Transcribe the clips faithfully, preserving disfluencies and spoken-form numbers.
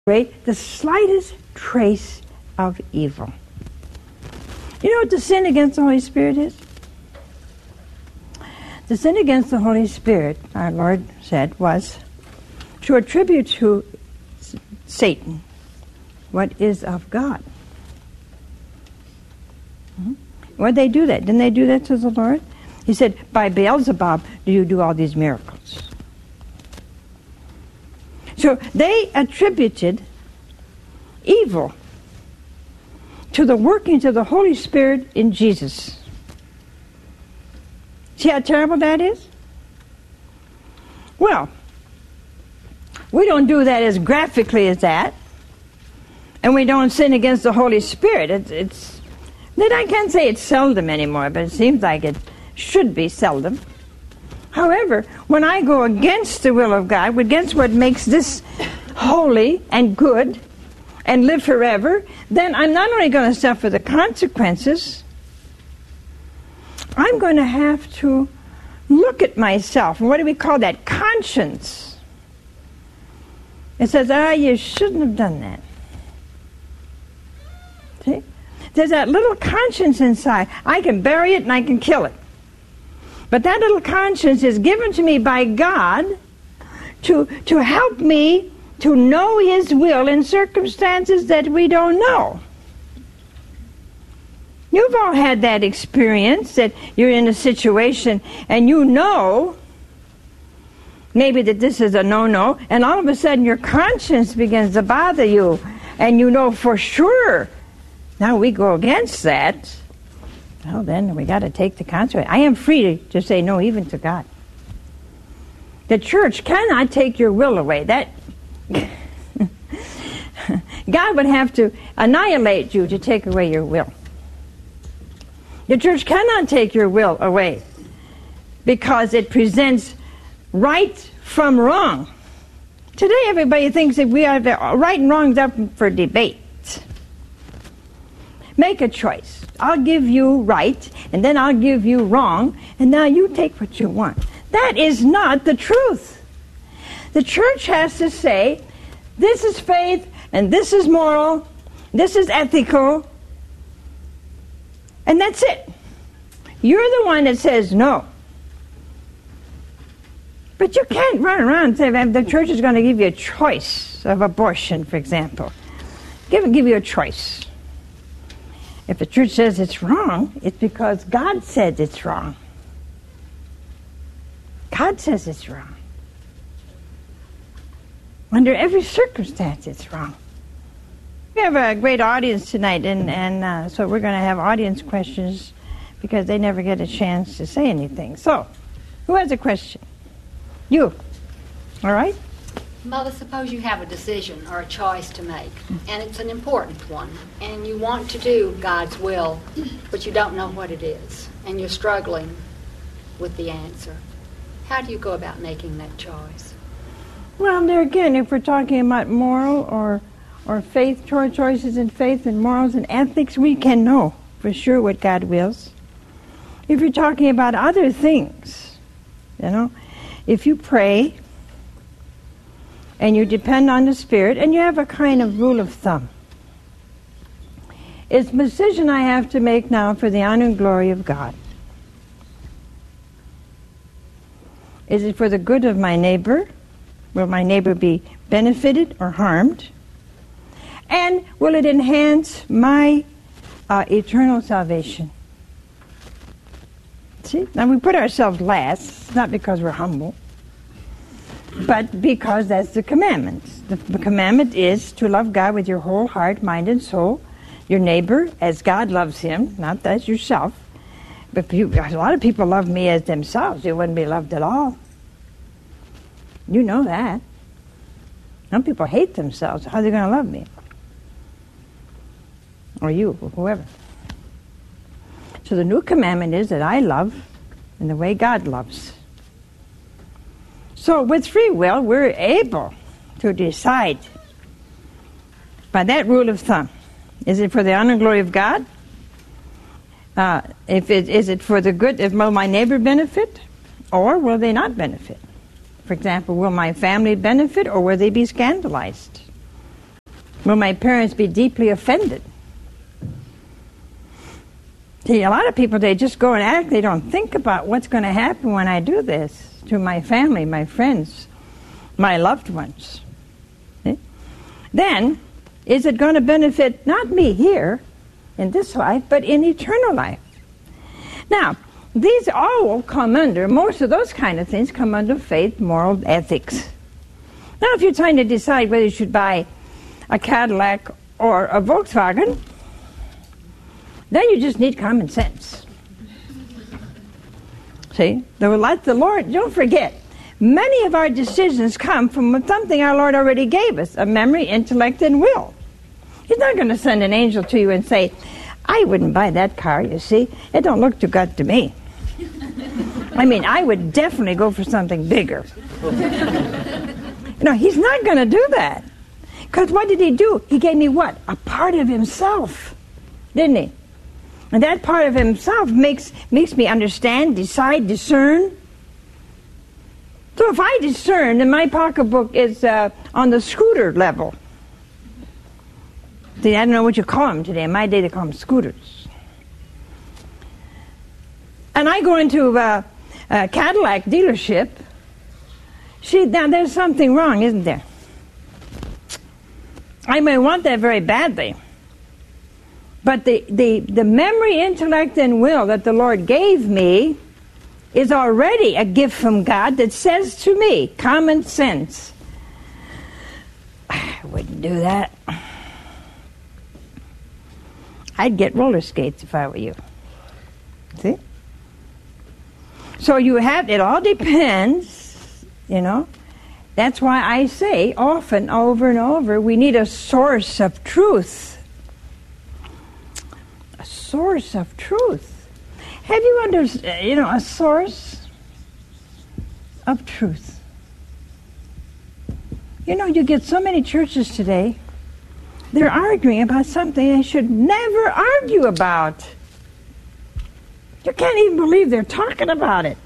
the slightest trace of evil. You know what the sin against the Holy Spirit is? The sin against the Holy Spirit, our Lord said, was to attribute to Satan what is of God. Hmm? Why'd they do that? Didn't they do that to the Lord? He said, by Beelzebub do you do all these miracles. So they attributed evil to the workings of the Holy Spirit in Jesus. See how terrible that is? Well, we don't do that as graphically as that, and we don't sin against the Holy Spirit. It's, it's that I can't say it's seldom anymore, but it seems like it should be seldom. However, when I go against the will of God, against what makes this holy and good and live forever, then I'm not only going to suffer the consequences, I'm going to have to look at myself. And what do we call that? Conscience. It says, ah, you shouldn't have done that. See? There's that little conscience inside. I can bury it and I can kill it. But that little conscience is given to me by God to, to help me to know His will in circumstances that we don't know. You've all had that experience that you're in a situation and you know maybe that this is a no-no, and all of a sudden your conscience begins to bother you, and you know for sure. Now we go against that. Well, then we got to take the consequence. I am free to, to say no even to God. The church cannot take your will away. That God would have to annihilate you to take away your will. The church cannot take your will away because it presents right from wrong. Today everybody thinks that we are the right and wrong is up for debate. Make a choice. I'll give you right, and then I'll give you wrong, and now you take what you want. That is not the truth. The church has to say, this is faith, and this is moral, this is ethical, and that's it. You're the one that says no. But you can't run around and say the church is going to give you a choice of abortion, for example. Give, give you a choice. If the church says it's wrong, it's because God said it's wrong. God says it's wrong. Under every circumstance, it's wrong. We have a great audience tonight, and, and uh, so we're going to have audience questions because they never get a chance to say anything. So, who has a question? You. All right? Mother, suppose you have a decision or a choice to make, and it's an important one, and you want to do God's will, but you don't know what it is, and you're struggling with the answer. How do you go about making that choice? Well, there again, if we're talking about moral or or faith, choices in faith and morals and ethics, we can know for sure what God wills. If you're talking about other things, you know, if you pray and you depend on the Spirit, and you have a kind of rule of thumb. It's a decision I have to make now for the honor and glory of God. Is it for the good of my neighbor? Will my neighbor be benefited or harmed? And will it enhance my uh, eternal salvation? See? Now we put ourselves last, not because we're humble, but because that's the commandment. The, the commandment is to love God with your whole heart, mind, and soul. Your neighbor as God loves him, not as yourself. But you, a lot of people love me as themselves. They wouldn't be loved at all. You know that. Some people hate themselves. How are they going to love me? Or you, or whoever. So the new commandment is that I love in the way God loves. So with free will, we're able to decide by that rule of thumb. Is it for the honor and glory of God? Uh, if it, is it for the good, if will my neighbor benefit? Or will they not benefit? For example, will my family benefit or will they be scandalized? Will my parents be deeply offended? See, a lot of people, they just go and act. They don't think about what's going to happen when I do this to my family, my friends, my loved ones. See? Then, is it going to benefit not me here in this life, but in eternal life? Now, these all come under, most of those kind of things come under faith, moral, ethics. Now, if you're trying to decide whether you should buy a Cadillac or a Volkswagen, then you just need common sense. See? Let the Lord, don't forget, many of our decisions come from something our Lord already gave us, a memory, intellect, and will. He's not going to send an angel to you and say, I wouldn't buy that car, you see. It don't look too good to me. I mean, I would definitely go for something bigger. No, he's not going to do that. Because what did he do? He gave me what? A part of himself. Didn't he? And that part of himself makes makes me understand, decide, discern. So if I discern, then my pocketbook is uh, on the scooter level. See, I don't know what you call them today. In my day, they call them scooters. And I go into a, a Cadillac dealership. See, now there's something wrong, isn't there? I may want that very badly. But the, the, the memory, intellect, and will that the Lord gave me is already a gift from God that says to me, common sense, I wouldn't do that. I'd get roller skates if I were you. See? So you have, it all depends, you know. That's why I say often, over and over, we need a source of truth. A source of truth. Have you understood, you know, a source of truth? You know, you get so many churches today, they're arguing about something they should never argue about. You can't even believe they're talking about it.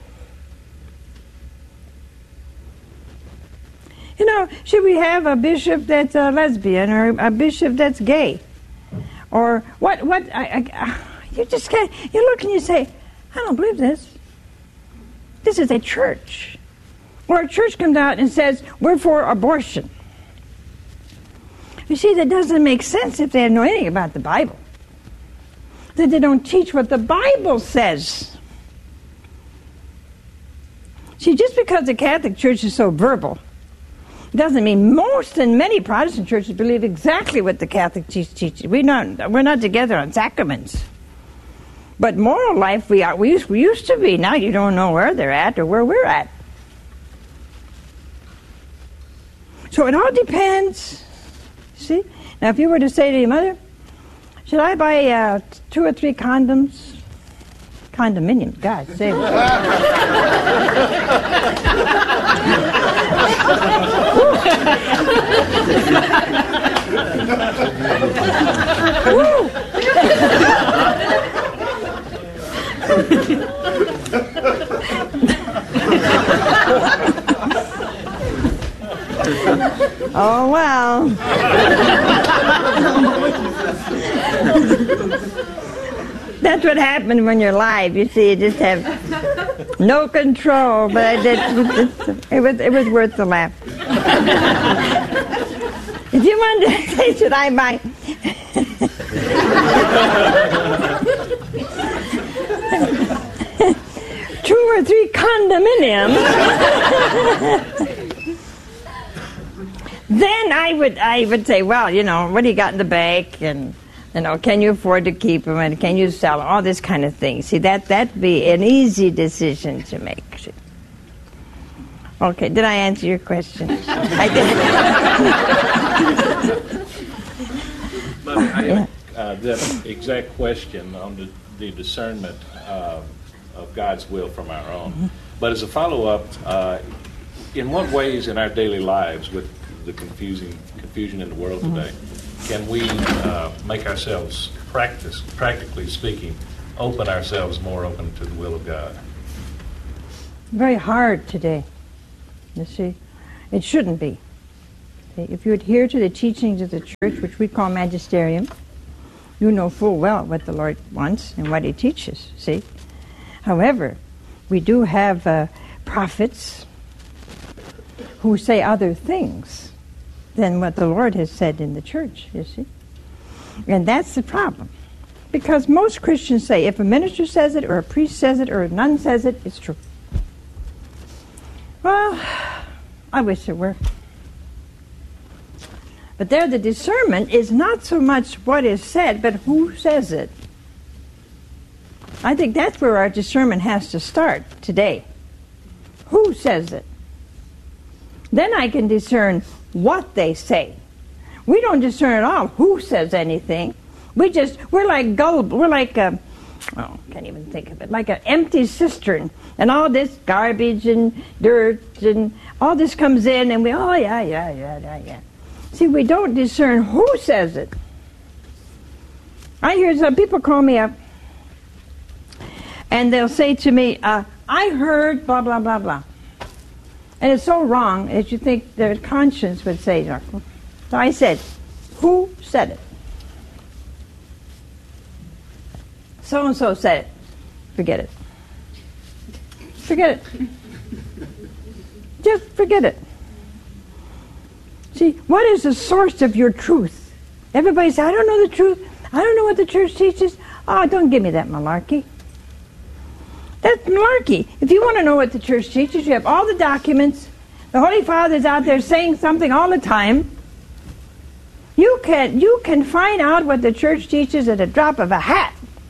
You know, should we have a bishop that's a lesbian or a bishop that's gay? Or what, what, I, I, you just can't, you look and you say, I don't believe this. This is a church. Or a church comes out and says, we're for abortion. You see, that doesn't make sense if they don't know anything about the Bible. That they don't teach what the Bible says. See, just because the Catholic Church is so verbal, doesn't mean most and many Protestant churches believe exactly what the Catholic Church teaches. We're not, we're not together on sacraments. But moral life, we are. We used, we used to be. Now you don't know where they're at or where we're at. So it all depends. See? Now if you were to say to your mother, should I buy uh, two or three condoms? Condominium, God save me. Oh, well. That's what happened when you're live. You see, you just have no control. But I did, it was it was worth the laugh. If you wanted to say, should I buy two or three condominiums? Then I would I would say, well, you know, what do you got in the bank, and you know, can you afford to keep them, and can you sell them? All this kind of thing. See, that that'd be an easy decision to make. Okay, did I answer your question? I did. Mother, I have uh, that exact question on the, the discernment uh, of God's will from our own. Mm-hmm. But as a follow-up, uh, in what ways in our daily lives, with the confusing confusion in the world today, mm-hmm. can we uh, make ourselves, practice, practically speaking, open ourselves more open to the will of God? Very hard today. You see, it shouldn't be. See, if you adhere to the teachings of the church, which we call magisterium, you know full well what the Lord wants and what He teaches, see? However, we do have uh, prophets who say other things than what the Lord has said in the church, you see? And that's the problem. Because most Christians say, if a minister says it, or a priest says it, or a nun says it, it's true. Well, I wish it were. But there the discernment is not so much what is said, but who says it. I think that's where our discernment has to start today. Who says it? Then I can discern what they say. We don't discern at all who says anything. We just, we're like gullible, we're like a, oh, can't even think of it, like an empty cistern. And all this garbage and dirt and all this comes in and we, oh yeah, yeah, yeah, yeah, yeah. See, we don't discern who says it. I hear some people call me up and they'll say to me, uh, I heard blah, blah, blah, blah. And it's so wrong that you think their conscience would say, so I said, who said it? So-and-so said it. Forget it. Forget it. Just forget it. See, what is the source of your truth? Everybody says, I don't know the truth. I don't know what the church teaches. Oh, don't give me that malarkey. That's malarkey. If you want to know what the church teaches, you have all the documents. The Holy Father's out there saying something all the time. You can, you can find out what the church teaches at a drop of a hat.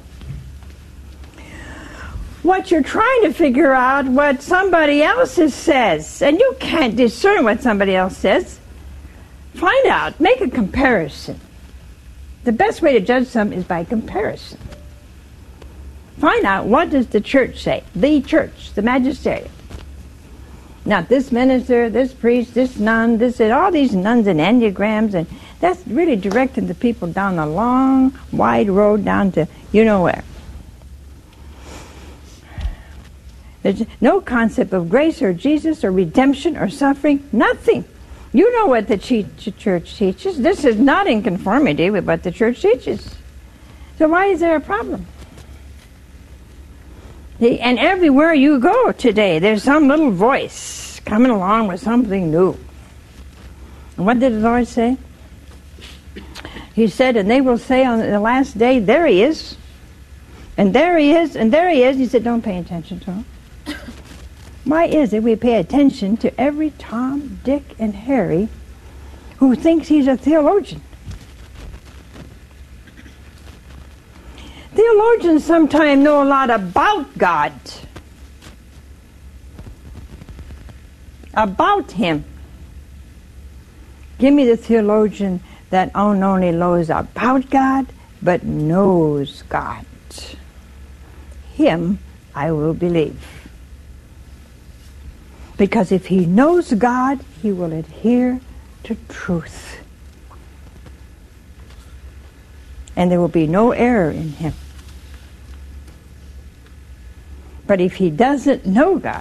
What you're trying to figure out what somebody else says, and you can't discern what somebody else says. Find out, make a comparison. The best way to judge something is by comparison. Find out, what does the church say? The church, the magisterium. Not this minister, this priest, this nun, this, all these nuns and enneagrams, and that's really directing the people down a long, wide road down to you know where. There's no concept of grace or Jesus or redemption or suffering, nothing. You know what the church teaches. This is not in conformity with what the church teaches. So why is there a problem? See, and everywhere you go today, there's some little voice coming along with something new. And what did the Lord say? He said, and they will say on the last day, there he is. And there he is, and there he is. He said, don't pay attention to him. Why is it we pay attention to every Tom, Dick, and Harry who thinks he's a theologian? Theologians sometimes know a lot about God, about Him. Give me the theologian that not only knows about God, but knows God. Him I will believe. Because if he knows God, he will adhere to truth. And there will be no error in him. But if he doesn't know God,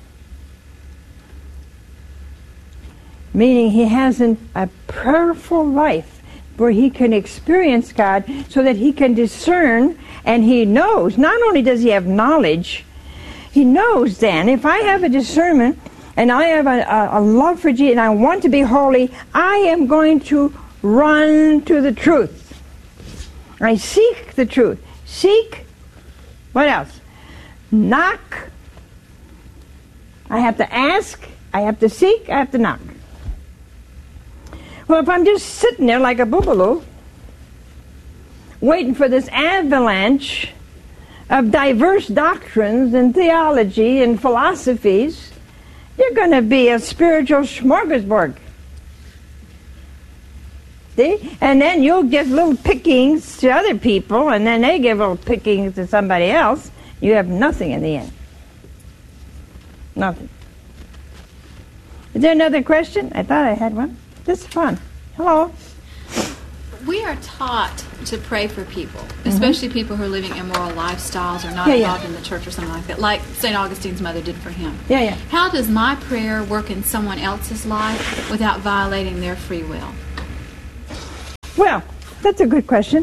meaning he hasn't a prayerful life where he can experience God so that he can discern and he knows, not only does he have knowledge, he knows then, if I have a discernment and I have a, a, a love for Jesus and I want to be holy, I am going to run to the truth. I seek the truth. Seek, what else? Knock. I have to ask, I have to seek, I have to knock. Well, if I'm just sitting there like a boogaloo, waiting for this avalanche of diverse doctrines and theology and philosophies, you're going to be a spiritual smorgasbord. See? And then you'll give little pickings to other people, and then they give little pickings to somebody else. You have nothing in the end. Nothing. Is there another question? I thought I had one. This is fun. Hello. we are taught to pray for people, especially mm-hmm. people who are living immoral lifestyles or not yeah, involved yeah. in the church or something like that, like Saint Augustine's mother did for him. Yeah, yeah. How does my prayer work in someone else's life without violating their free will? Well, that's a good question.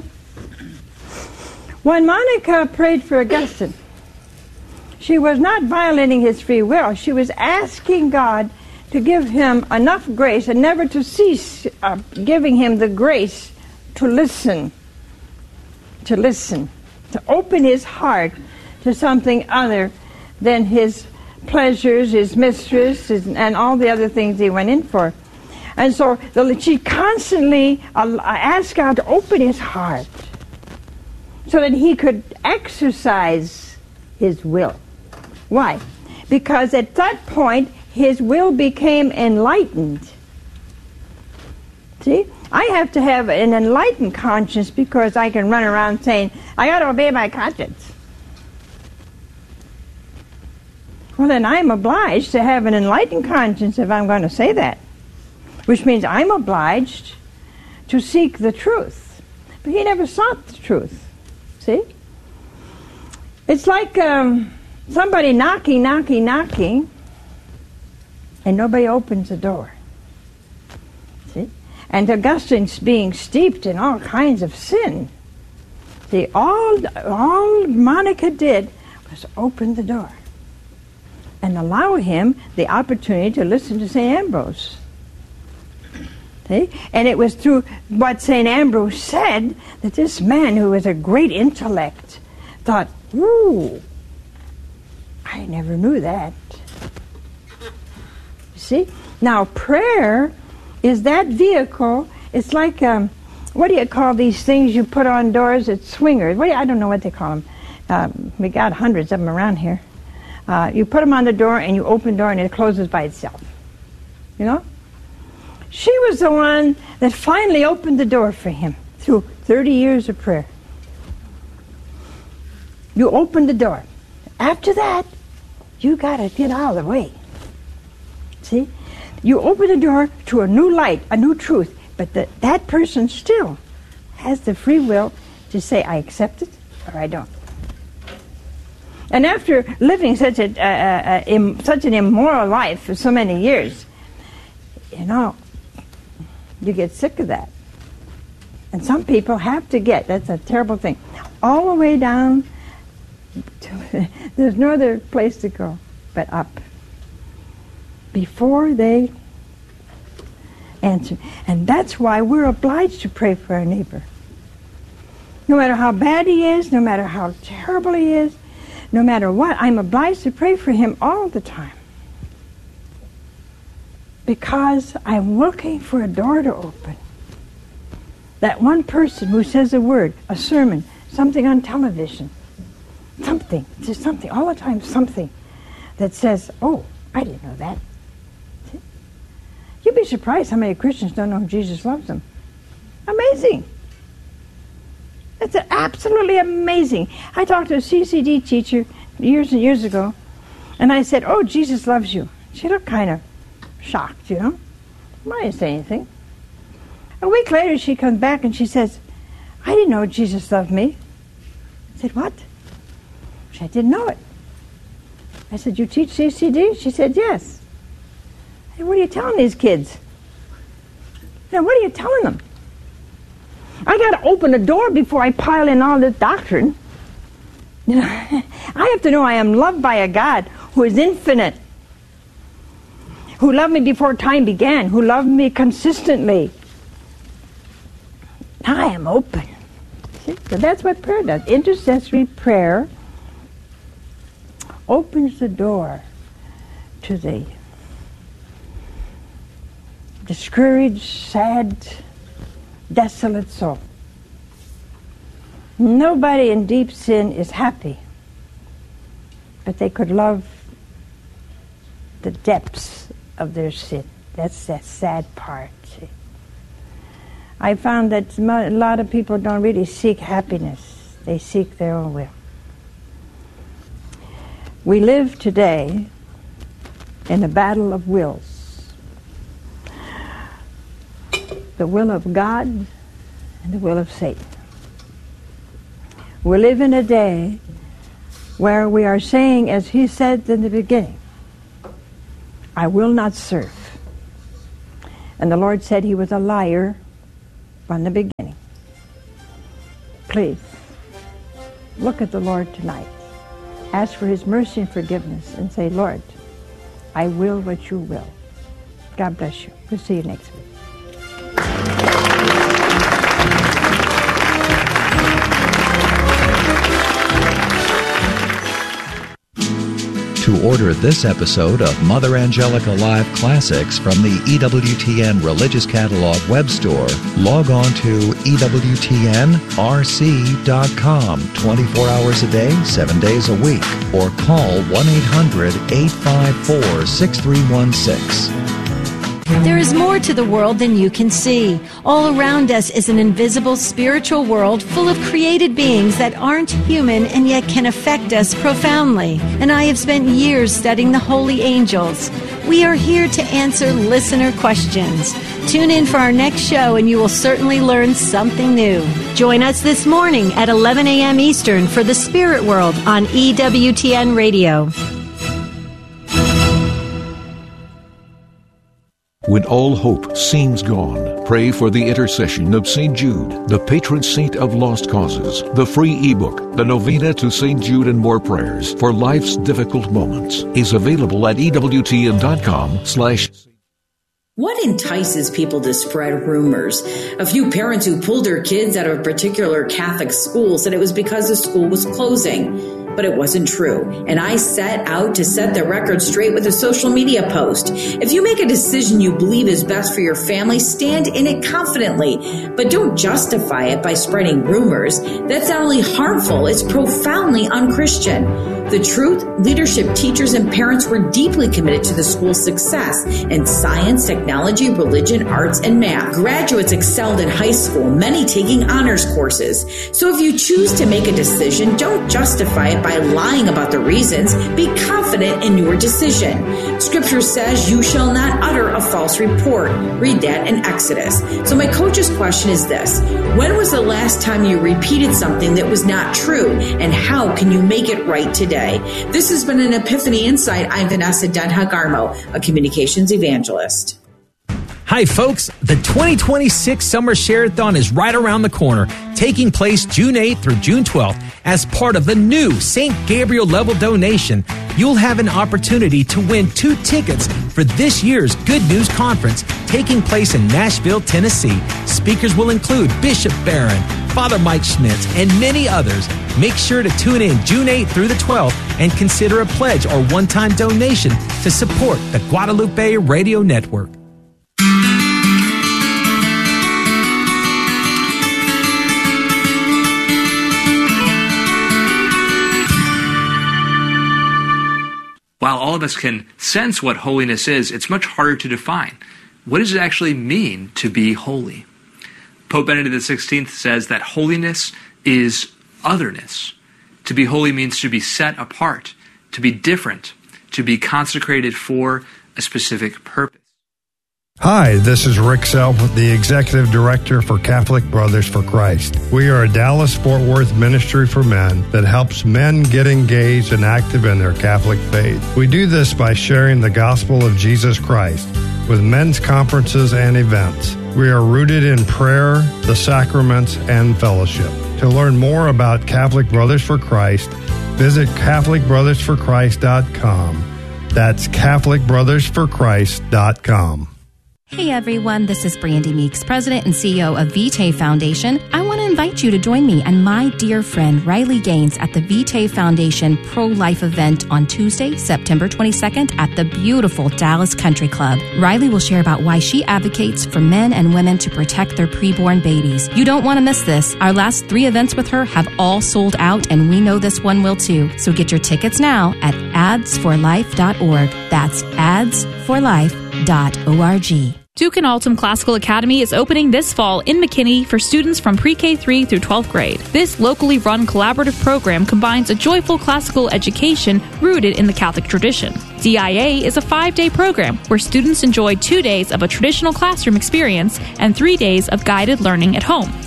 When Monica prayed for Augustine, she was not violating his free will. She was asking God to give him enough grace and never to cease uh, giving him the grace to listen, to listen, to open his heart to something other than his pleasures, his mistress, his, and all the other things he went in for. And so the, she constantly uh, asked God to open his heart so that he could exercise his will. Why? Because at that point, his will became enlightened. See? I have to have an enlightened conscience because I can run around saying, I got to obey my conscience. Well, then I'm obliged to have an enlightened conscience if I'm going to say that. Which means I'm obliged to seek the truth. But he never sought the truth. See? It's like um, somebody knocking, knocking, knocking, and nobody opens the door. See? And Augustine's being steeped in all kinds of sin. See, all, all Monica did was open the door and allow him the opportunity to listen to Saint Ambrose. See? And it was through what Saint Ambrose said that this man, who was a great intellect, thought, ooh, I never knew that. You see? Now, prayer is that vehicle. It's like, um, what do you call these things you put on doors? It's swingers. What do you, I don't know what they call them. Um, we got hundreds of them around here. Uh, you put them on the door and you open the door and it closes by itself. You know? She was the one that finally opened the door for him through thirty years of prayer. You opened the door. After that, you got to get out of the way. See? You open the door to a new light, a new truth, but the, that person still has the free will to say, I accept it or I don't. And after living such a uh, uh, im, such an immoral life for so many years, you know, you get sick of that. And some people have to get, that's a terrible thing, all the way down to, there's no other place to go but up. Before they answer. And that's why we're obliged to pray for our neighbor. No matter how bad he is, no matter how terrible he is, no matter what, I'm obliged to pray for him all the time. Because I'm looking for a door to open. That one person who says a word, a sermon, something on television, something, just something, all the time something that says, oh, I didn't know that. See? You'd be surprised how many Christians don't know Jesus loves them. Amazing. It's absolutely amazing. I talked to a C C D teacher years and years ago, and I said, oh, Jesus loves you. She looked kind of shocked, you know. I didn't say anything. A week later, she comes back and she says, I didn't know Jesus loved me. I said, what? She said, I didn't know it. I said, you teach C C D? She said, yes. I said, what are you telling these kids? Now, what are you telling them? I got to open the door before I pile in all this doctrine. You know, I have to know I am loved by a God who is infinite, who loved me before time began, who loved me consistently. I am open. See? So that's what prayer does. Intercessory prayer opens the door to the discouraged, sad, desolate soul. Nobody in deep sin is happy, but they could love the depths of their sin. That's that sad part. See? I found that a lot of people don't really seek happiness. They seek their own will. We live today in a battle of wills. The will of God and the will of Satan. We live in a day where we are saying, as he said in the beginning, I will not serve. And the Lord said he was a liar from the beginning. Please, look at the Lord tonight. Ask for his mercy and forgiveness and say, Lord, I will what you will. God bless you. We'll see you next week. To order this episode of Mother Angelica Live Classics from the E W T N Religious Catalog web store, log on to E W T N R C dot com twenty-four hours a day, seven days a week, or call one eight hundred, eight five four, six three one six. There is more to the world than you can see. All around us is an invisible spiritual world full of created beings that aren't human and yet can affect us profoundly. And I have spent years studying the holy angels. We are here to answer listener questions. Tune in for our next show and you will certainly learn something new. Join us this morning at eleven a.m. Eastern for The Spirit World on E W T N Radio. When all hope seems gone, pray for the intercession of Saint Jude, the patron saint of lost causes. The free ebook, The Novena to Saint Jude and More Prayers for Life's Difficult Moments, is available at E W T N dot com slash. What entices people to spread rumors? A few parents who pulled their kids out of a particular Catholic school said it was because the school was closing. But it wasn't true. And I set out to set the record straight with a social media post. If you make a decision you believe is best for your family, stand in it confidently. But don't justify it by spreading rumors. That's not only harmful, it's profoundly unchristian. The truth, leadership, teachers, and parents were deeply committed to the school's success in science, technology, religion, arts, and math. Graduates excelled in high school, many taking honors courses. So if you choose to make a decision, don't justify it by lying about the reasons. Be confident in your decision. Scripture says you shall not utter a false report. Read that in Exodus. So my coach's question is this. When was the last time you repeated something that was not true? And how can you make it right today? This has been an Epiphany Insight. I'm Vanessa Denha-Garmo, a communications evangelist. Hi, folks. The twenty twenty-six Summer Share-a-thon is right around the corner, taking place June eighth through June twelfth. As part of the new Saint Gabriel level donation, you'll have an opportunity to win two tickets for this year's Good News Conference taking place in Nashville, Tennessee. Speakers will include Bishop Barron, Father Mike Schmitz, and many others. Make sure to tune in June eighth through the twelfth and consider a pledge or one-time donation to support the Guadalupe Radio Network. While all of us can sense what holiness is, it's much harder to define. What does it actually mean to be holy? Pope Benedict the sixteenth says that holiness is otherness. To be holy means to be set apart, to be different, to be consecrated for a specific purpose. Hi, this is Rick Self, the Executive Director for Catholic Brothers for Christ. We are a Dallas-Fort Worth ministry for men that helps men get engaged and active in their Catholic faith. We do this by sharing the gospel of Jesus Christ with men's conferences and events. We are rooted in prayer, the sacraments, and fellowship. To learn more about Catholic Brothers for Christ, visit Catholic Brothers for Christ dot com. That's Catholic Brothers for Christ dot com. Hey everyone, this is Brandy Meeks, President and C E O of Vitae Foundation. I want to invite you to join me and my dear friend Riley Gaines at the Vitae Foundation Pro-Life event on Tuesday, September twenty-second at the beautiful Dallas Country Club. Riley will share about why she advocates for men and women to protect their preborn babies. You don't want to miss this. Our last three events with her have all sold out, and we know this one will too. So get your tickets now at ads for life dot org. That's ads for life dot org. Duke and Altum Classical Academy is opening this fall in McKinney for students from pre-K three through twelfth grade. This locally run collaborative program combines a joyful classical education rooted in the Catholic tradition. D I A is a five-day program where students enjoy two days of a traditional classroom experience and three days of guided learning at home.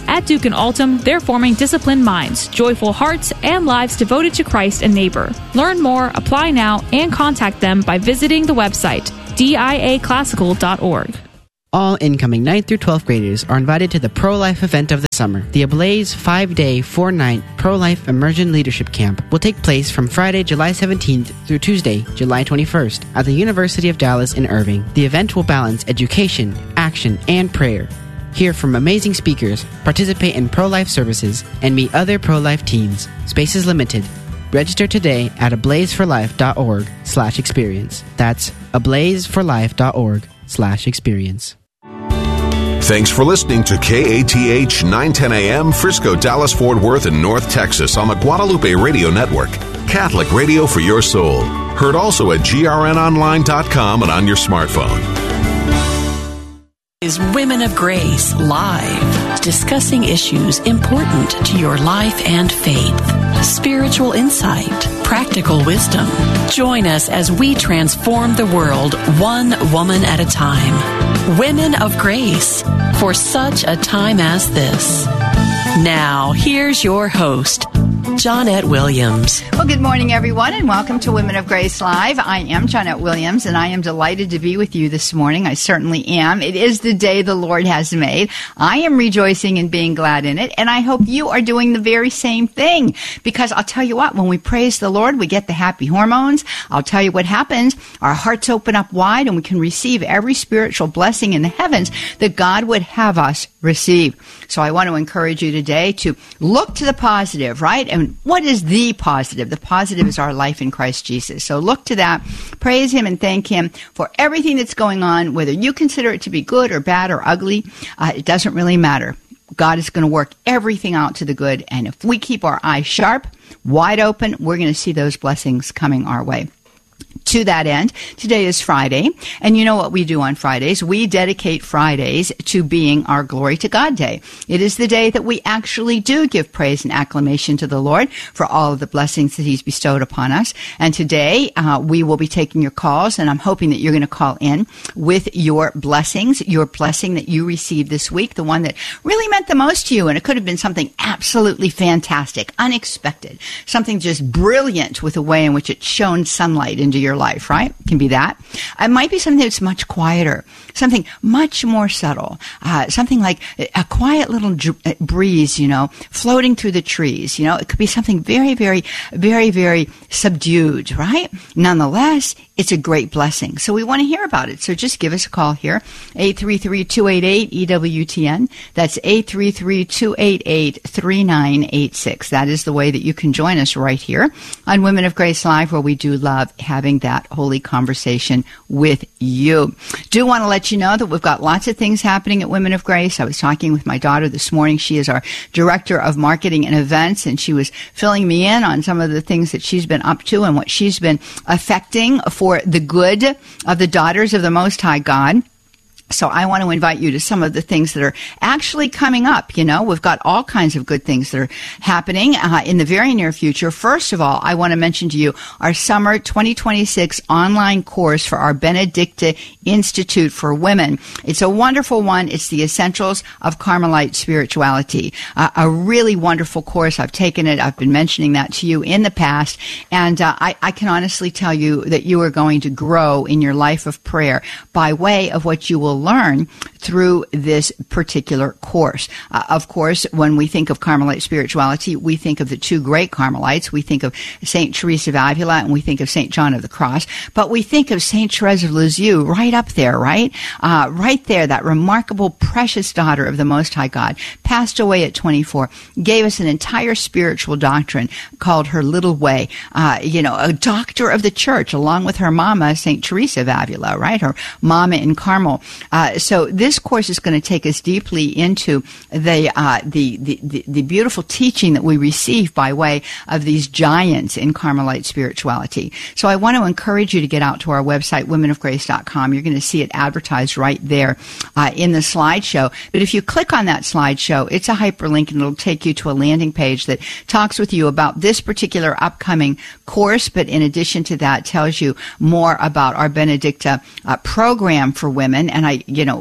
At Duke and Altum, they're forming disciplined minds, joyful hearts, and lives devoted to Christ and neighbor. Learn more, apply now, and contact them by visiting the website D I A classical dot org. All incoming ninth through twelfth graders are invited to the Pro-Life event of the summer. The Ablaze five-day, four-night Pro-Life Immersion Leadership Camp will take place from Friday, July seventeenth through Tuesday, July twenty-first at the University of Dallas in Irving. The event will balance education, action, and prayer. Hear from amazing speakers, participate in pro-life services, and meet other pro-life teams. Space is limited. Register today at ablazeforlife.org slash experience. That's ablazeforlife.org slash experience. Thanks for listening to K A T H nine ten A M, Frisco, Dallas, Fort Worth, and North Texas on the Guadalupe Radio Network. Catholic radio for your soul. Heard also at G R N online dot com and on your smartphone. Is Women of Grace Live, discussing issues important to your life and faith, spiritual insight, practical wisdom. Join us as we transform the world one woman at a time. Women of Grace, for such a time as this. Now, here's your host, Johnnette Williams. Well, good morning, everyone, and welcome to Women of Grace Live. I am Johnnette Williams, and I am delighted to be with you this morning. I certainly am. It is the day the Lord has made. I am rejoicing and being glad in it, and I hope you are doing the very same thing, because I'll tell you what, when we praise the Lord, we get the happy hormones. I'll tell you what happens. Our hearts open up wide, and we can receive every spiritual blessing in the heavens that God would have us receive. So I want to encourage you today to look to the positive, right? And what is the positive? The positive is our life in Christ Jesus. So look to that, praise Him, and thank Him for everything that's going on, whether you consider it to be good or bad or ugly. Uh, it doesn't really matter. God is going to work everything out to the good. And if we keep our eyes sharp, wide open, we're going to see those blessings coming our way. To that end, today is Friday, and you know what we do on Fridays? We dedicate Fridays to being our Glory to God Day. It is the day that we actually do give praise and acclamation to the Lord for all of the blessings that He's bestowed upon us. And today, uh, we will be taking your calls, and I'm hoping that you're going to call in with your blessings, your blessing that you received this week, the one that really meant the most to you, and it could have been something absolutely fantastic, unexpected, something just brilliant with the way in which it shone sunlight into your life, right? It can be that. It might be something that's much quieter, something much more subtle, uh, something like a quiet little dr- breeze, you know, floating through the trees. You know, it could be something very, very, very, very subdued, right? Nonetheless, it's a great blessing. So we want to hear about it. So just give us a call here, eight three three, two eight eight, E W T N. That's eight three three, two eight eight, three nine eight six. That is the way that you can join us right here on Women of Grace Live, where we do love having that holy conversation with you. Do want to let you know that we've got lots of things happening at Women of Grace. I was talking with my daughter this morning. She is our director of marketing and events, and she was filling me in on some of the things that she's been up to and what she's been affecting for for the good of the daughters of the Most High God. So I want to invite you to some of the things that are actually coming up. You know, we've got all kinds of good things that are happening uh, in the very near future. First of all, I want to mention to you our summer twenty twenty-six online course for our Benedicta Institute for Women. It's a wonderful one. It's the Essentials of Carmelite Spirituality. Uh, a really wonderful course. I've taken it. I've been mentioning that to you in the past. And uh, I, I can honestly tell you that you are going to grow in your life of prayer by way of what you will learn through this particular course. Uh, of course, when we think of Carmelite spirituality, we think of the two great Carmelites. We think of Saint Teresa of Avila and we think of Saint John of the Cross. But we think of Saint Therese of Lisieux right up there, right? Uh, right there, that remarkable, precious daughter of the Most High God, passed away at twenty-four, gave us an entire spiritual doctrine called her Little Way. Uh, you know, a doctor of the church, along with her mama, Saint Teresa of Avila, right? Her mama in Carmel. Uh, so this course is going to take us deeply into the, uh, the, the, the, the beautiful teaching that we receive by way of these giants in Carmelite spirituality. So I want to encourage you to get out to our website, women of grace dot com. You're going to see it advertised right there uh, in the slideshow. But if you click on that slideshow, it's a hyperlink and it'll take you to a landing page that talks with you about this particular upcoming course. But in addition to that, tells you more about our Benedicta uh, program for women. And I, you know, really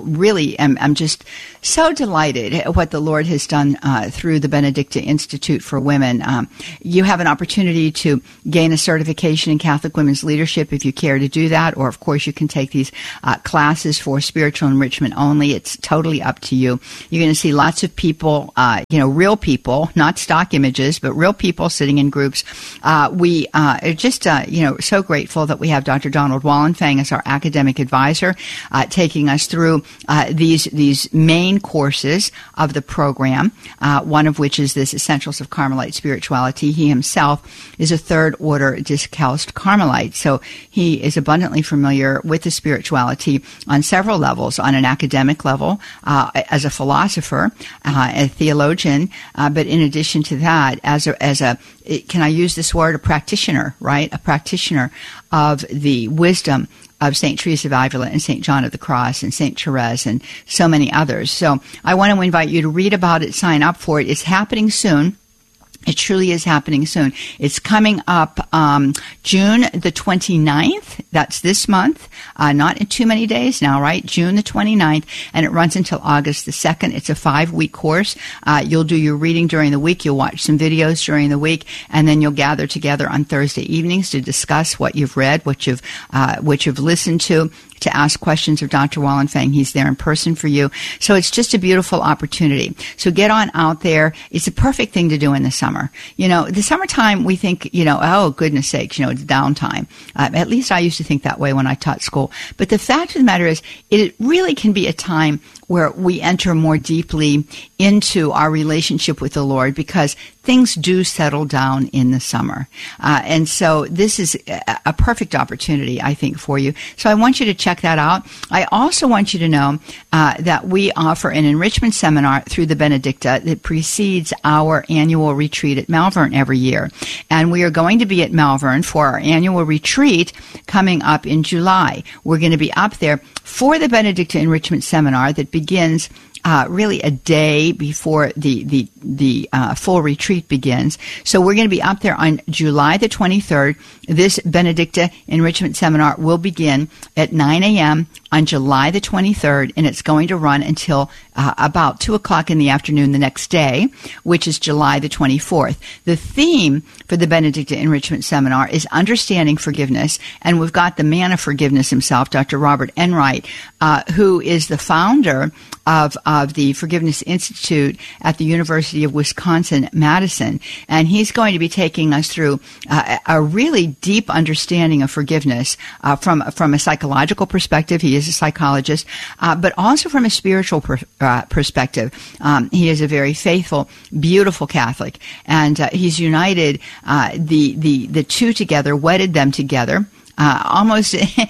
really am I'm just so delighted at what the Lord has done uh, through the Benedicta Institute for Women. Um, you have an opportunity to gain a certification in Catholic women's leadership if you care to do that, or of course you can take these uh, classes for spiritual enrichment only. It's totally up to you. You're going to see lots of people, uh, you know, real people, not stock images, but real people sitting in groups. Uh, we uh, are just, uh, you know, so grateful that we have Doctor Donald Wallenfang as our academic advisor, uh, taking us through uh, these these main courses of the program, uh, one of which is this Essentials of Carmelite Spirituality. He himself is a third order Discalced Carmelite, so he is abundantly familiar with the spirituality on several levels, on an academic level, uh, as a philosopher, uh, a theologian, uh, but in addition to that, as a, as a, can I use this word, a practitioner, right? A practitioner of the wisdom of Saint Teresa of Avila and Saint John of the Cross and Saint Therese and so many others. So I want to invite you to read about it, sign up for it. It's happening soon. It truly is happening soon. It's coming up um, June the twenty-ninth. That's this month. Uh, not in too many days now, right? June the twenty-ninth, and it runs until August the second. It's a five-week course. Uh, you'll do your reading during the week. You'll watch some videos during the week, and then you'll gather together on Thursday evenings to discuss what you've read, what you've, uh, what you've listened to, to ask questions of Doctor Wallenfang. He's there in person for you. So it's just a beautiful opportunity. So get on out there. It's a perfect thing to do in the summer. You know, the summertime, we think, you know, oh, goodness sakes, you know, it's downtime. Uh, at least I used to think that way when I taught school. But the fact of the matter is, it really can be a time where we enter more deeply into our relationship with the Lord, because things do settle down in the summer. Uh, and so this is a, a perfect opportunity, I think, for you. So I want you to check that out. I also want you to know uh, that we offer an enrichment seminar through the Benedicta that precedes our annual retreat at Malvern every year. And we are going to be at Malvern for our annual retreat coming up in July. We're going to be up there for the Benedicta Enrichment Seminar that begins Uh, really a day before the the the uh, full retreat begins. So we're going to be up there on July the twenty-third. This Benedicta Enrichment Seminar will begin at nine a.m. on July the twenty-third, and it's going to run until uh, about two o'clock in the afternoon the next day, which is July the twenty-fourth. The theme for the Benedicta Enrichment Seminar is Understanding Forgiveness, and we've got the man of forgiveness himself, Doctor Robert Enright, uh, who is the founder of of the Forgiveness Institute at the University of Wisconsin-Madison. And he's going to be taking us through uh, a really deep understanding of forgiveness uh, from from a psychological perspective. He is a psychologist, uh, but also from a spiritual per, uh, perspective. Um, he is a very faithful, beautiful Catholic, and uh, he's united uh, the, the, the two together, wedded them together, uh, almost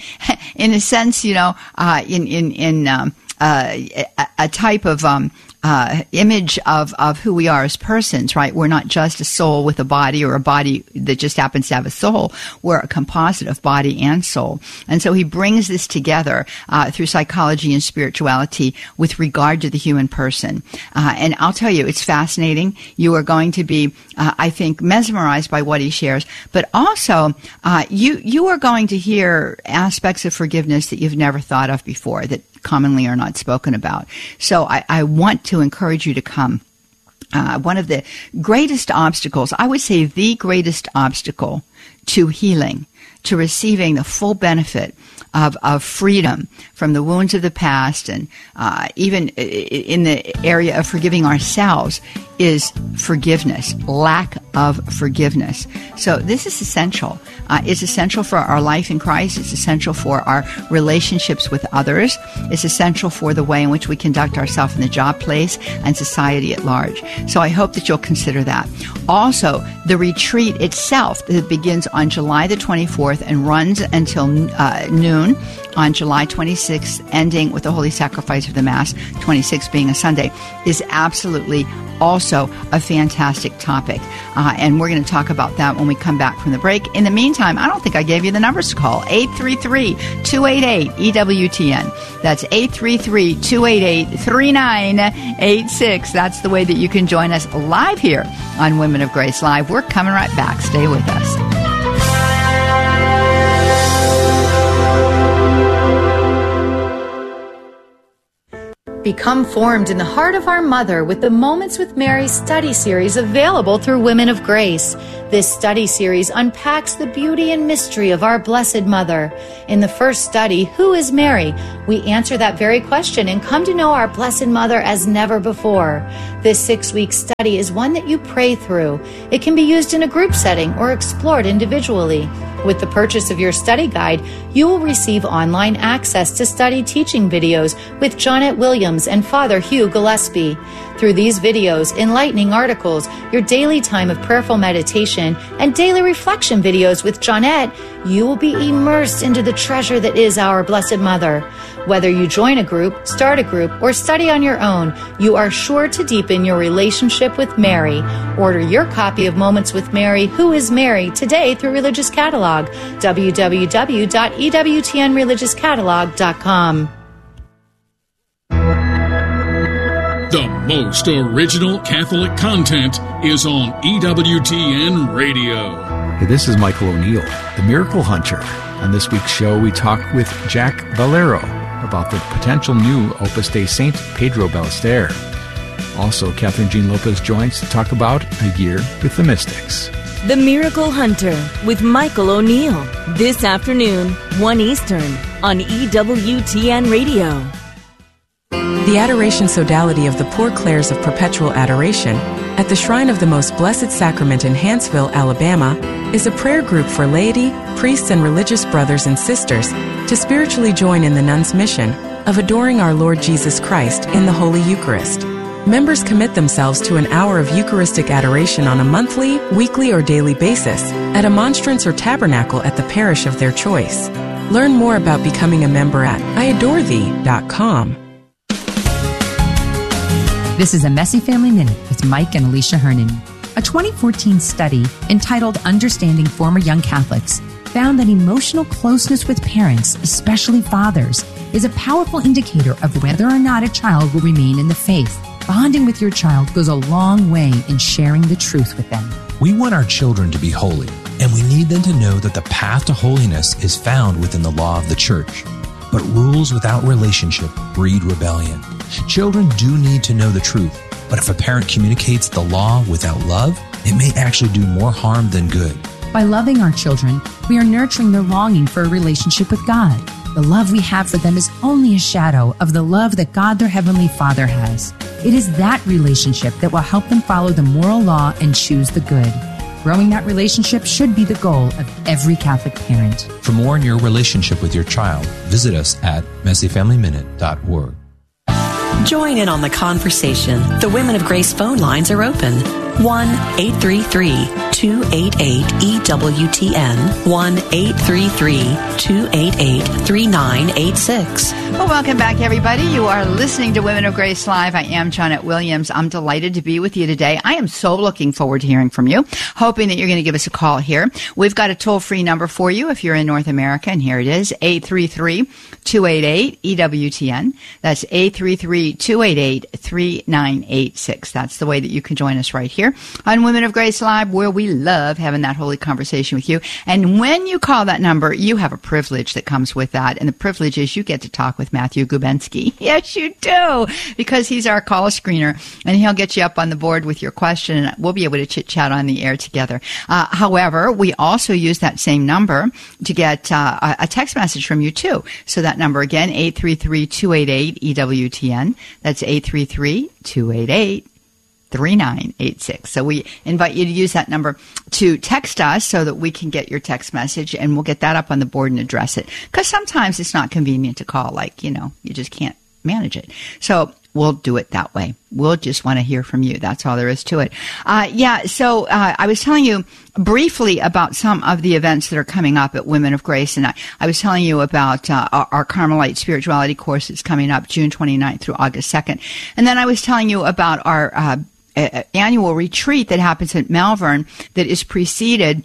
in a sense, you know, uh, in, in, in, um, Uh, a, a type of um, uh, image of, of who we are as persons, right? We're not just a soul with a body, or a body that just happens to have a soul. We're a composite of body and soul. And so he brings this together uh, through psychology and spirituality with regard to the human person. Uh, and I'll tell you, it's fascinating. You are going to be, uh, I think, mesmerized by what he shares. But also, uh, you, you are going to hear aspects of forgiveness that you've never thought of before, that commonly are not spoken about. So I, I want to encourage you to come. Uh, one of the greatest obstacles, I would say the greatest obstacle to healing, to receiving the full benefit of, of freedom from the wounds of the past, and uh, even in the area of forgiving ourselves, is forgiveness, lack of forgiveness. So this is essential. Uh, it's essential for our life in Christ. It's essential for our relationships with others. It's essential for the way in which we conduct ourselves in the job place and society at large. So I hope that you'll consider that. Also, the retreat itself that begins on July the twenty-fourth and runs until uh, noon on July twenty-sixth, ending with the Holy Sacrifice of the Mass, twenty-sixth being a Sunday, is absolutely also a fantastic topic. Uh, and we're going to talk about that when we come back from the break. In the meantime, I don't think I gave you the numbers to call. eight three three, two eight eight, E W T N. That's eight three three, two eight eight, three nine eight six. That's the way that you can join us live here on Women of Grace Live. We're coming right back. Stay with us. Become formed in the heart of our mother with the Moments with Mary study series available through Women of Grace. This study series unpacks the beauty and mystery of our Blessed Mother. In the first study, Who is Mary? We answer that very question and come to know our Blessed Mother as never before. This six-week study is one that you pray through. It can be used in a group setting or explored individually. With the purchase of your study guide, you will receive online access to study teaching videos with Jonette Williams and Father Hugh Gillespie. Through these videos, enlightening articles, your daily time of prayerful meditation, and daily reflection videos with Jonette, you will be immersed into the treasure that is our Blessed Mother. Whether you join a group, start a group, or study on your own, you are sure to deepen your relationship with Mary. Order your copy of Moments with Mary, Who is Mary, today through Religious Catalog, w w w dot e w t n religious catalog dot com. The most original Catholic content is on E W T N Radio. Hey, this is Michael O'Neill, the Miracle Hunter. On this week's show, we talk with Jack Valero about the potential new Opus Dei Saint Pedro Ballester. Also, Catherine Jean Lopez joins to talk about A Year with the Mystics. The Miracle Hunter with Michael O'Neill. This afternoon, one Eastern, on E W T N Radio. The Adoration Sodality of the Poor Clares of Perpetual Adoration at the Shrine of the Most Blessed Sacrament in Hanceville, Alabama, is a prayer group for laity, priests, and religious brothers and sisters to spiritually join in the nuns' mission of adoring our Lord Jesus Christ in the Holy Eucharist. Members commit themselves to an hour of Eucharistic adoration on a monthly, weekly, or daily basis at a monstrance or tabernacle at the parish of their choice. Learn more about becoming a member at I adore thee dot com. This is a Messy Family Minute with Mike and Alicia Hernon. A twenty fourteen study entitled Understanding Former Young Catholics found that emotional closeness with parents, especially fathers, is a powerful indicator of whether or not a child will remain in the faith. Bonding with your child goes a long way in sharing the truth with them. We want our children to be holy, and we need them to know that the path to holiness is found within the law of the Church. But rules without relationship breed rebellion. Children do need to know the truth, but if a parent communicates the law without love, it may actually do more harm than good. By loving our children, we are nurturing their longing for a relationship with God. The love we have for them is only a shadow of the love that God, their Heavenly Father, has. It is that relationship that will help them follow the moral law and choose the good. Growing that relationship should be the goal of every Catholic parent. For more on your relationship with your child, visit us at messy family minute dot org. Join in on the conversation. The Women of Grace phone lines are open. one eight three three, two eight eight, E W T N. one eight three three, two eight eight, three nine eight six. Well, welcome back, everybody. You are listening to Women of Grace Live. I am Jonette Williams. I'm delighted to be with you today. I am so looking forward to hearing from you, hoping that you're going to give us a call here. We've got a toll-free number for you if you're in North America, and here it is, eight three three, two eight eight, E W T N. That's eight three three, two eight eight, three nine eight six. That's the way that you can join us right here on Women of Grace Live, where we love having that holy conversation with you. And when you call that number, you have a privilege that comes with that. And the privilege is you get to talk with Matthew Gubensky. Yes, you do, because he's our call screener, and he'll get you up on the board with your question, and we'll be able to chit-chat on the air together. Uh, however, we also use that same number to get uh, a text message from you, too. So that number again, eight three three, two eight eight, E W T N. That's eight three three, two eight eight, three nine eight six. So we invite you to use that number to text us so that we can get your text message, and we'll get that up on the board and address it. Because sometimes it's not convenient to call, like, you know, you just can't manage it. So we'll do it that way. We'll just want to hear from you. That's all there is to it. Uh, yeah, so uh, I was telling you briefly about some of the events that are coming up at Women of Grace, and I, I was telling you about uh, our, our Carmelite Spirituality course that's coming up June twenty-ninth through August second. And then I was telling you about our uh, annual retreat that happens at Malvern that is preceded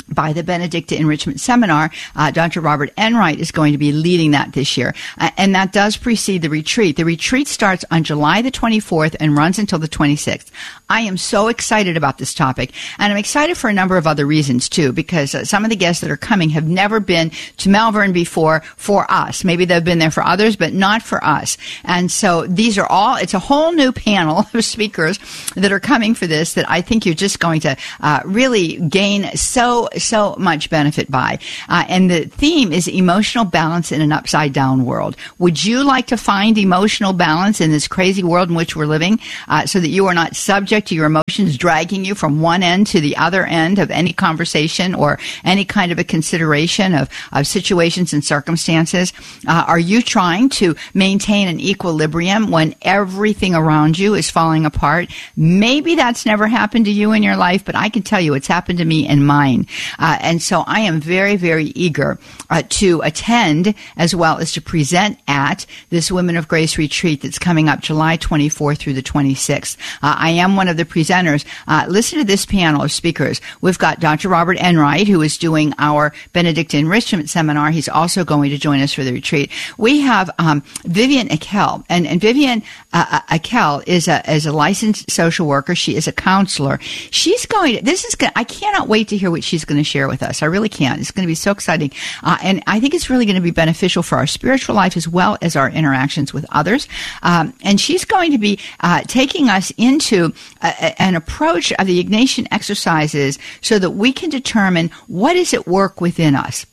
by the Benedicta Enrichment Seminar. Uh, Doctor Robert Enright is going to be leading that this year. Uh, and that does precede the retreat. The retreat starts on July the twenty-fourth and runs until the twenty-sixth. I am so excited about this topic, and I'm excited for a number of other reasons too, because uh, some of the guests that are coming have never been to Melbourne before for us. Maybe they've been there for others, but not for us. And so these are all, it's a whole new panel of speakers that are coming for this that I think you're just going to uh, really gain so, so much benefit by. Uh, and the theme is emotional balance in an upside down world. Would you like to find emotional balance in this crazy world in which we're living, uh, so that you are not subject to your emotions dragging you from one end to the other end of any conversation or any kind of a consideration of, of situations and circumstances? Uh, are you trying to maintain an equilibrium when everything around you is falling apart? Maybe that's never happened to you in your life, but I can tell you it's happened to me in mine. Uh, and so I am very, very eager uh, to attend as well as to present at this Women of Grace retreat that's coming up July twenty-fourth through the twenty-sixth. Uh, I am one of the presenters. Uh, listen to this panel of speakers. We've got Doctor Robert Enright, who is doing our Benedicta Enrichment Seminar. He's also going to join us for the retreat. We have um, Vivian Akel, and, and Vivian uh, Akel is a is a licensed social worker. She is a counselor. She's going to, this is going I cannot wait to hear what she's going to share with us. I really can't. It's going to be so exciting. Uh, and I think it's really going to be beneficial for our spiritual life as well as our interactions with others. Um, and she's going to be uh, taking us into a, an approach of the Ignatian exercises so that we can determine what is at work within us.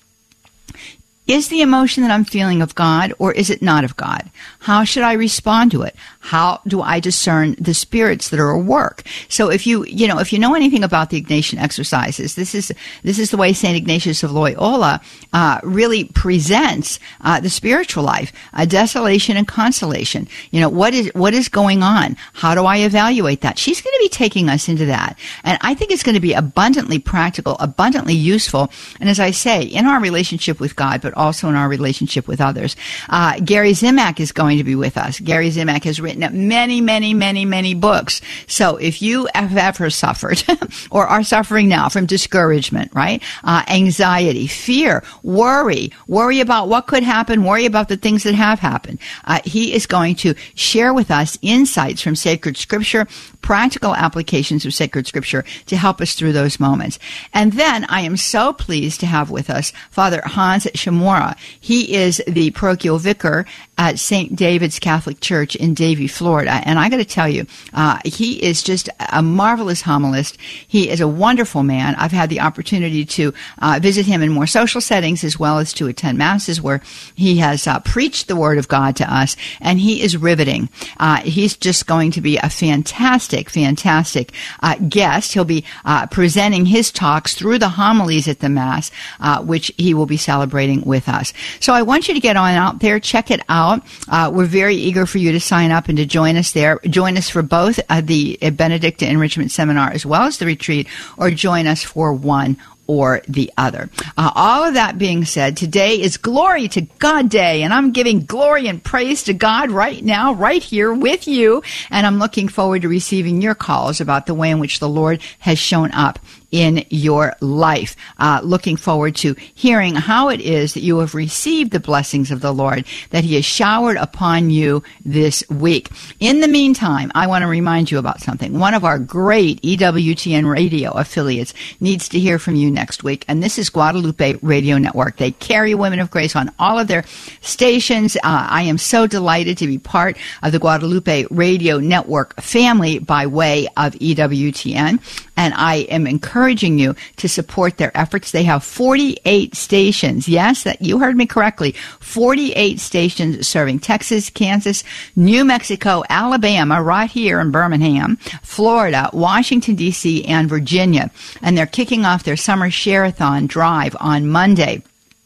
Is the emotion that I'm feeling of God, or is it not of God? How should I respond to it? How do I discern the spirits that are at work? So if you, you know, if you know anything about the Ignatian exercises, this is, this is the way Saint Ignatius of Loyola, uh, really presents, uh, the spiritual life, uh, desolation and consolation. You know, what is, what is going on? How do I evaluate that? She's going to be taking us into that. And I think it's going to be abundantly practical, abundantly useful. And as I say, in our relationship with God, but also in our relationship with others. Uh, Gary Zimak is going to be with us. Gary Zimak has written many, many, many, many books. So if you have ever suffered or are suffering now from discouragement, right? Uh, anxiety, fear, worry, worry about what could happen, worry about the things that have happened. Uh, he is going to share with us insights from sacred scripture, practical applications of sacred scripture to help us through those moments. And then I am so pleased to have with us Father Hans Shimura. He is the parochial vicar at Saint David's Catholic Church in Davie, Florida. And I got to tell you, uh, he is just a marvelous homilist. He is a wonderful man. I've had the opportunity to uh, visit him in more social settings as well as to attend masses where he has uh, preached the word of God to us. And he is riveting. Uh, he's just going to be a fantastic, fantastic uh, guest. He'll be uh, presenting his talks through the homilies at the Mass, uh, which he will be celebrating with us. So I want you to get on out there, check it out. Uh, we're very eager for you to sign up and to join us there. Join us for both uh, the Benedicta Enrichment Seminar as well as the retreat, or join us for one or the other. Uh, all of that being said, today is Glory to God Day, and I'm giving glory and praise to God right now, right here with you, and I'm looking forward to receiving your calls about the way in which the Lord has shown up in your life. Uh, looking forward to hearing how it is that you have received the blessings of the Lord that He has showered upon you this week. In the meantime, I want to remind you about something. One of our great E W T N radio affiliates needs to hear from you next week, and this is Guadalupe Radio Network. They carry Women of Grace on all of their stations. Uh, I am so delighted to be part of the Guadalupe Radio Network family by way of E W T N, and I am encouraging encouraging you to support their efforts. They have forty-eight stations. Yes, that you heard me correctly. forty-eight stations serving Texas, Kansas, New Mexico, Alabama, right here in Birmingham, Florida, Washington, D C, and Virginia. And they're kicking off their summer share-a-thon drive on Monday.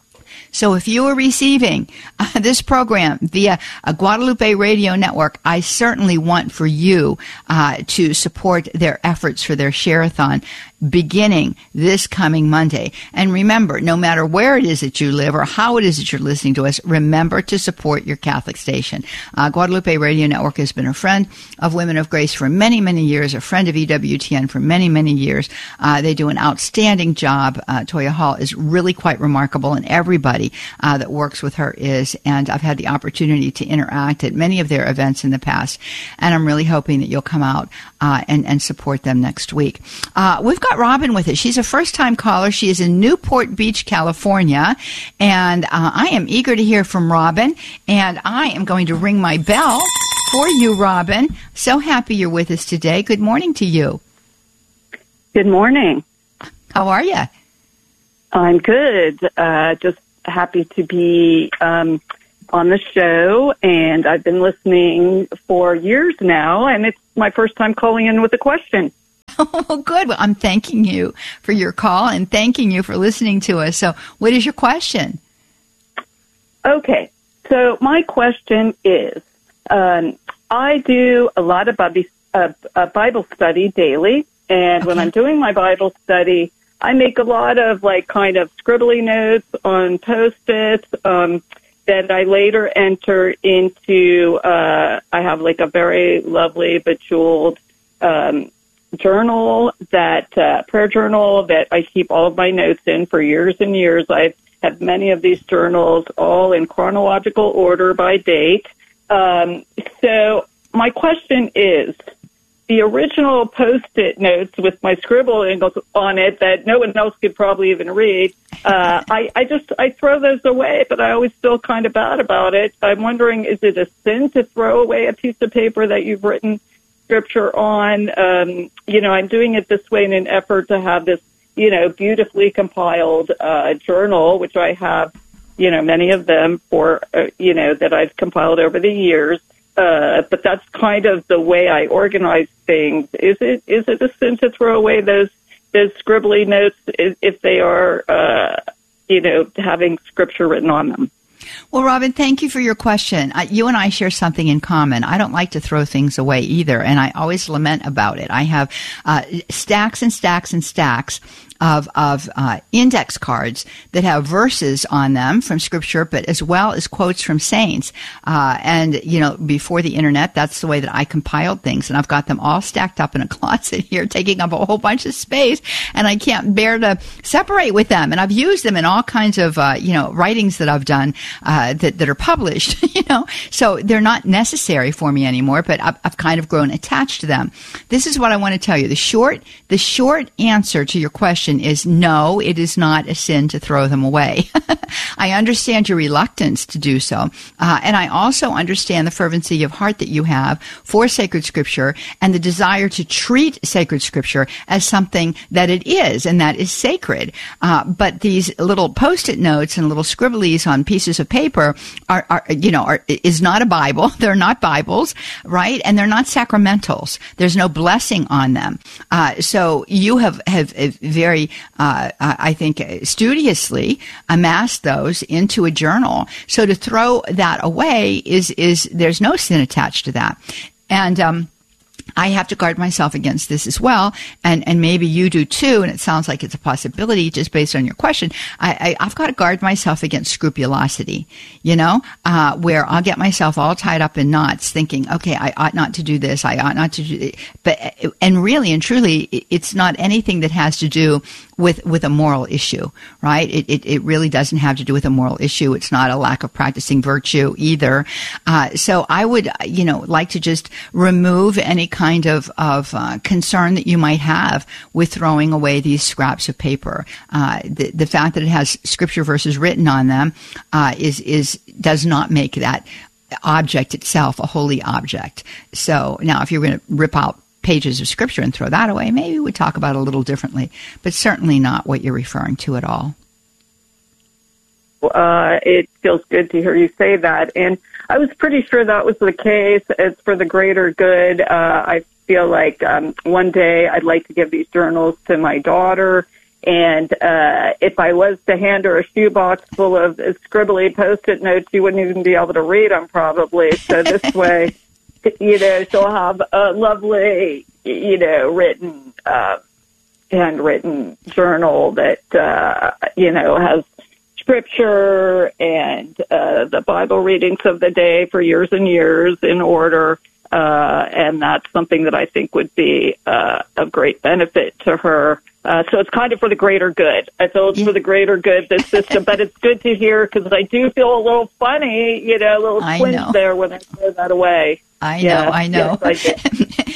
So if you are receiving uh, this program via a Guadalupe Radio Network, I certainly want for you uh, to support their efforts for their share-a-thon. beginning this coming Monday. And remember, no matter where it is that you live or how it is that you're listening to us, remember to support your Catholic station. Uh, Guadalupe Radio Network has been a friend of Women of Grace for many, many years, a friend of E W T N for many, many years. Uh, they do an outstanding job. Uh, Toya Hall is really quite remarkable, and everybody uh, that works with her is. And I've had the opportunity to interact at many of their events in the past, and I'm really hoping that you'll come out uh, and, and support them next week. Uh, we've got Robin with us. She's a first-time caller. She is in Newport Beach, California, and uh, I am eager to hear from Robin, and I am going to ring my bell for you, Robin. So happy you're with us today. Good morning to you. Good morning. How are you? I'm good. Uh, just happy to be um, on the show, and I've been listening for years now, and it's my first time calling in with a question. Oh, good. Well, I'm thanking you for your call and thanking you for listening to us. So what is your question? Okay. So my question is, um, I do a lot of Bible, uh, uh, Bible study daily, and okay. when I'm doing my Bible study, I make a lot of like kind of scribbly notes on Post-its um, that I later enter into, uh, I have like a very lovely bejeweled um, journal, that uh, prayer journal that I keep all of my notes in for years and years. I've had many of these journals all in chronological order by date. Um, so my question is, the original Post-it notes with my scribbling on it that no one else could probably even read, uh, I, I just, I throw those away, but I always feel kind of bad about it. I'm wondering, is it a sin to throw away a piece of paper that you've written scripture on? Um, you know, I'm doing it this way in an effort to have this, you know, beautifully compiled uh, journal, which I have, you know, many of them for, uh, you know, that I've compiled over the years. Uh, but that's kind of the way I organize things. Is it is it a sin to throw away those those scribbly notes if, if they are, uh, you know, having scripture written on them? Well, Robin, thank you for your question. Uh, you and I share something in common. I don't like to throw things away either, and I always lament about it. I have uh, stacks and stacks and stacks of, of uh, index cards that have verses on them from Scripture, but as well as quotes from saints. Uh, and, you know, before the Internet, that's the way that I compiled things, and I've got them all stacked up in a closet here, taking up a whole bunch of space, and I can't bear to separate with them. And I've used them in all kinds of, uh, you know, writings that I've done uh, that, that are published, you know, so they're not necessary for me anymore, but I've, I've kind of grown attached to them. This is what I want to tell you. The short, the short answer to your question is no, it is not a sin to throw them away. I understand your reluctance to do so. Uh, and I also understand the fervency of heart that you have for sacred scripture and the desire to treat sacred scripture as something that it is, and that is sacred. Uh, but these little Post-it notes and little scribblies on pieces of paper are, are you know, are, is not a Bible. They're not Bibles, right? And they're not sacramentals. There's no blessing on them. Uh, so you have, have, have very, uh, I think, studiously amassed those into a journal. So to throw that away is, is, there's no sin attached to that. And, um, I have to guard myself against this as well, and, and maybe you do too, and it sounds like it's a possibility just based on your question. I, I, I've got to guard myself against scrupulosity, you know, uh, where I'll get myself all tied up in knots thinking, okay, I ought not to do this, I ought not to do it. But, and really and truly, it's not anything that has to do with, with a moral issue, right? It, it, it really doesn't have to do with a moral issue. It's not a lack of practicing virtue either. Uh, so I would, you know, like to just remove any kind of, of uh, concern that you might have with throwing away these scraps of paper. Uh, the, the fact that it has scripture verses written on them uh, is, is, does not make that object itself a holy object. So now if you're going to rip out pages of scripture and throw that away, maybe we'd talk about it a little differently, but certainly not what you're referring to at all. Uh, it feels good to hear you say that. And I was pretty sure that was the case. It's for the greater good. Uh, I feel like um, one day I'd like to give these journals to my daughter. And uh, if I was to hand her a shoebox full of scribbly Post-it notes, she wouldn't even be able to read them probably. So this way, you know, she'll have a lovely, you know, written uh, handwritten journal that, uh, you know, has scripture and uh, the Bible readings of the day for years and years in order. Uh, and that's something that I think would be uh, of great benefit to her. Uh, so it's kind of for the greater good. I feel it's yeah. for the greater good, this system. But it's good to hear because I do feel a little funny, you know, a little twinge there when I throw that away. I yes, know, I know. Yes, I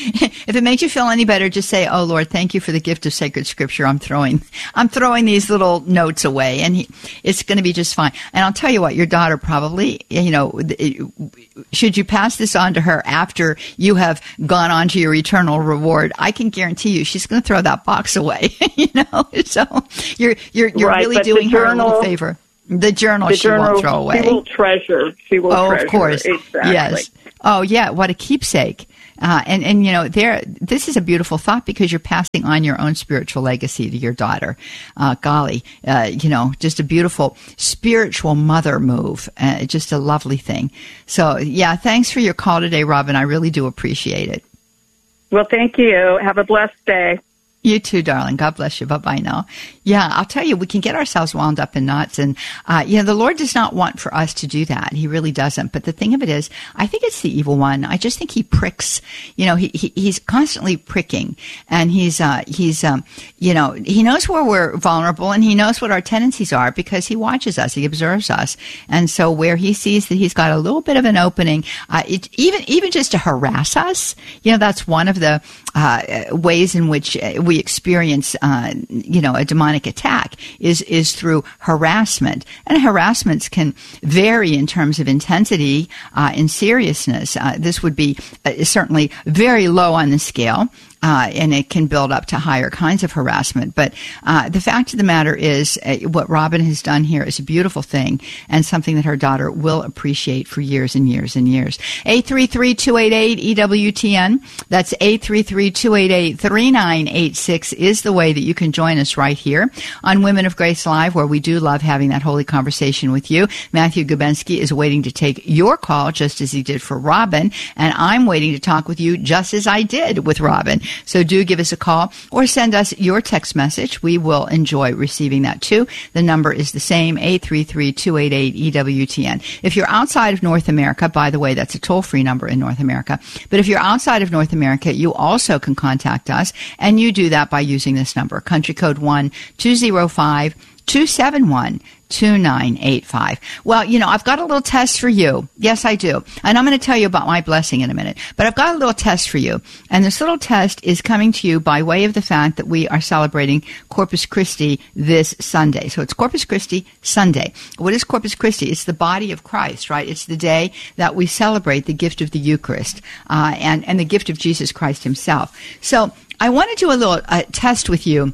If it makes you feel any better, just say, "Oh Lord, thank you for the gift of sacred scripture. I'm throwing, I'm throwing these little notes away, and he, it's going to be just fine." And I'll tell you what, your daughter probably, you know, should you pass this on to her after you have gone on to your eternal reward, I can guarantee you she's going to throw that box away. You know, so you're you're you're right, really doing journal, her a little favor. The journal the she journal, won't throw away. She will treasure. She will oh, treasure. of course. Exactly. Yes. Oh, yeah. What a keepsake. Uh, and, and, you know, there, this is a beautiful thought because you're passing on your own spiritual legacy to your daughter. Uh, golly, uh, you know, just a beautiful spiritual mother move. Uh, just a lovely thing. So, yeah, thanks for your call today, Robin. I really do appreciate it. Well, thank you. Have a blessed day. You too, darling. God bless you. Bye-bye now. Yeah, I'll tell you, we can get ourselves wound up in knots. And, uh, you know, the Lord does not want for us to do that. He really doesn't. But the thing of it is, I think it's the evil one. I just think he pricks, you know, he, he he's constantly pricking. And he's, uh, he's, um, you know, he knows where we're vulnerable and he knows what our tendencies are because he watches us. He observes us. And so where he sees that he's got a little bit of an opening, uh, it, even, even just to harass us, you know, that's one of the, uh, ways in which we experience, uh, you know, a demonic attack is, is through harassment. And harassments can vary in terms of intensity, uh, and seriousness. Uh, this would be uh, certainly very low on the scale. Uh, and it can build up to higher kinds of harassment. But uh, the fact of the matter is uh, what Robin has done here is a beautiful thing and something that her daughter will appreciate for years and years and years. eight three three, two eight eight, E W T N. That's eight three three, two eight eight, three nine eight six is the way that you can join us right here on Women of Grace Live, where we do love having that holy conversation with you. Matthew Gubensky is waiting to take your call just as he did for Robin, and I'm waiting to talk with you just as I did with Robin. So do give us a call or send us your text message. We will enjoy receiving that too. The number is the same, eight three three, two eight eight, E W T N. If you're outside of North America, by the way, that's a toll-free number in North America. But if you're outside of North America, you also can contact us, and you do that by using this number, country code one two zero five, two seven one, two nine eight five. Well, you know, I've got a little test for you. Yes, I do. And I'm going to tell you about my blessing in a minute. But I've got a little test for you. And this little test is coming to you by way of the fact that we are celebrating Corpus Christi this Sunday. So it's Corpus Christi Sunday. What is Corpus Christi? It's the body of Christ, right? It's the day that we celebrate the gift of the Eucharist, uh, and, and the gift of Jesus Christ himself. So I want to do a little uh, test with you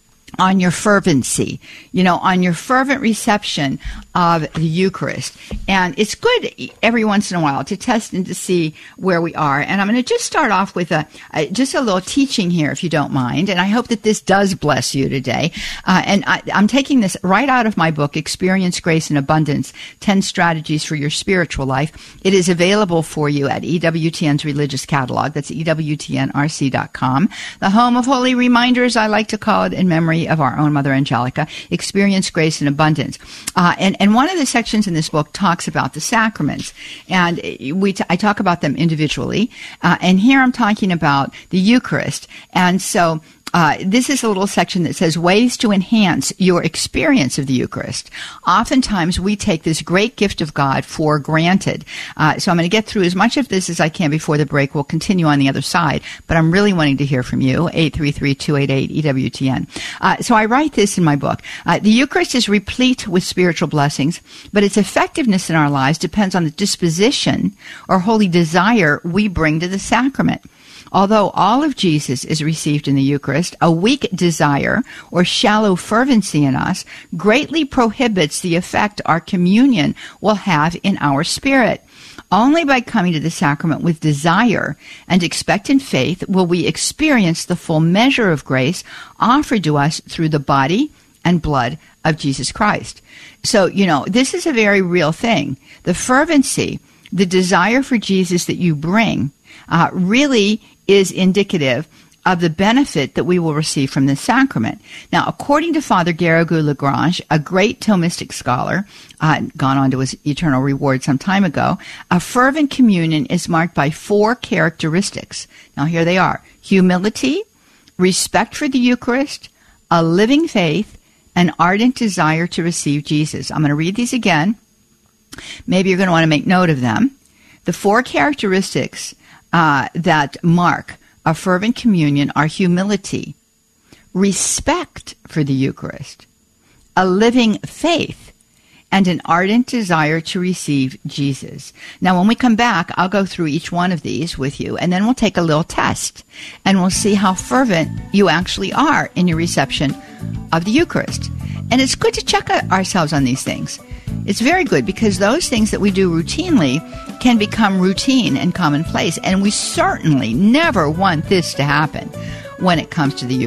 on your fervency, you know, on your fervent reception of the Eucharist. And it's good every once in a while to test and to see where we are. And I'm going to just start off with a, a just a little teaching here, if you don't mind. And I hope that this does bless you today. Uh, and I, I'm taking this right out of my book, Experience Grace in Abundance, ten Strategies for Your Spiritual Life. It is available for you at E W T N's Religious Catalog. That's E W T N R C dot com. The home of holy reminders, I like to call it, in memory of our own Mother Angelica. Experience Grace in Abundance. Uh, and, and one of the sections in this book talks about the sacraments. And we t- I talk about them individually. Uh, and here I'm talking about the Eucharist. And so Uh, this is a little section that says ways to enhance your experience of the Eucharist. Oftentimes, we take this great gift of God for granted. Uh, so I'm going to get through as much of this as I can before the break. We'll continue on the other side, but I'm really wanting to hear from you, eight three three, two eight eight, E W T N. Uh, so I write this in my book. Uh, the Eucharist is replete with spiritual blessings, but its effectiveness in our lives depends on the disposition or holy desire we bring to the sacrament. Although all of Jesus is received in the Eucharist, a weak desire or shallow fervency in us greatly prohibits the effect our communion will have in our spirit. Only by coming to the sacrament with desire and expectant faith will we experience the full measure of grace offered to us through the body and blood of Jesus Christ. So, you know, this is a very real thing. The fervency, the desire for Jesus that you bring, uh, really is indicative of the benefit that we will receive from this sacrament. Now, according to Father Garrigou-Lagrange, a great Thomistic scholar, uh, gone on to his eternal reward some time ago, a fervent communion is marked by four characteristics. Now, here they are: humility, respect for the Eucharist, a living faith, an ardent desire to receive Jesus. I'm going to read these again. Maybe you're going to want to make note of them. The four characteristics uh, that mark a fervent communion are humility, respect for the Eucharist, a living faith, and an ardent desire to receive Jesus. Now, when we come back, I'll go through each one of these with you, and then we'll take a little test, and we'll see how fervent you actually are in your reception of the Eucharist. And it's good to check ourselves on these things. It's very good, because those things that we do routinely can become routine and commonplace, and we certainly never want this to happen when it comes to the Eucharist.